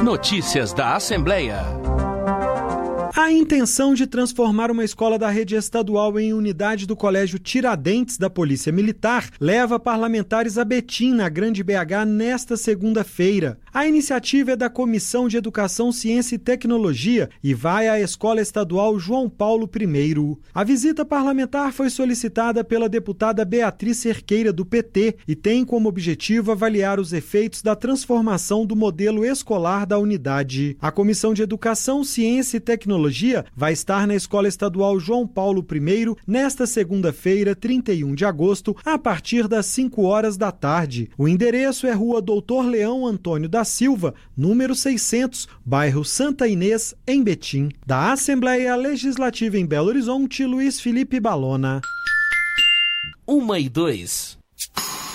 Notícias da Assembleia. A intenção de transformar uma escola da rede estadual em unidade do Colégio Tiradentes da Polícia Militar leva parlamentares a Betim, na Grande BH, nesta segunda-feira. A iniciativa é da Comissão de Educação, Ciência e Tecnologia e vai à Escola Estadual João Paulo I. A visita parlamentar foi solicitada pela deputada Beatriz Cerqueira, do PT, e tem como objetivo avaliar os efeitos da transformação do modelo escolar da unidade. A Comissão de Educação, Ciência e Tecnologia vai estar na Escola Estadual João Paulo I nesta segunda-feira, 31 de agosto, a partir das 5 horas da tarde. O endereço é Rua Doutor Leão Antônio da Silva, número 600, bairro Santa Inês, em Betim. Da Assembleia Legislativa em Belo Horizonte, Luiz Felipe Balona. 1h02.